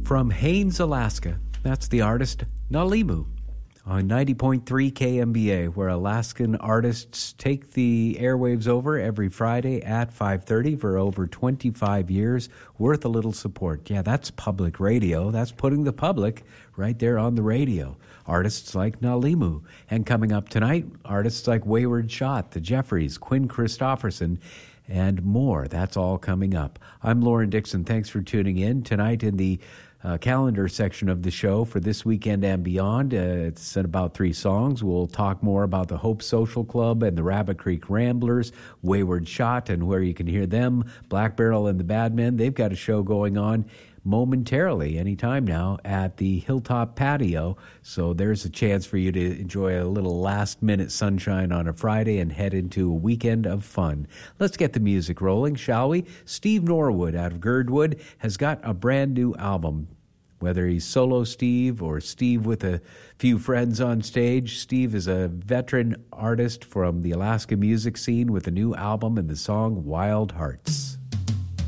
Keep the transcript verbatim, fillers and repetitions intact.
From Haines, Alaska, that's the artist Nalimu on ninety point three K M B A, where Alaskan artists take the airwaves over every Friday at five thirty for over twenty-five years. Worth a little support. Yeah, that's public radio. That's putting the public right there on the radio. Artists like Nalimu. And coming up tonight, artists like Wayward Shot, the Jeffries, Quinn Christopherson, and more. That's all coming up. I'm Lauren Dixon. Thanks for tuning in. Tonight in the uh, calendar section of the show for this weekend and beyond, uh, it's in about three songs. We'll talk more about the Hope Social Club and the Rabbit Creek Ramblers, Wayward Shot and where you can hear them, Black Barrel and the Bad Men. They've got a show going on momentarily, anytime now, at the Hilltop Patio. So there's a chance for you to enjoy a little last-minute sunshine on a Friday and head into a weekend of fun. Let's get the music rolling, shall we? Steve Norwood out of Girdwood has got a brand-new album. Whether he's solo Steve or Steve with a few friends on stage, Steve is a veteran artist from the Alaska music scene with a new album and the song Wild Hearts.